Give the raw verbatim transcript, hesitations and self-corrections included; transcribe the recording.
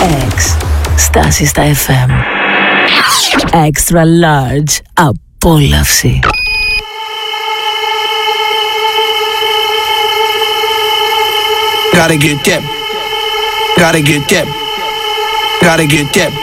X. Στάση στα εφ εμ. Extra large. Απόλαυση. Gotta get that. Gotta get that. Gotta get that.